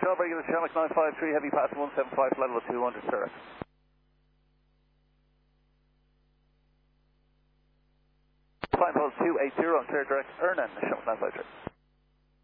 12, regular channel 953, heavy pass 175, level 200, sir. Signpost 280 on clear direct, Ernan, channel 953.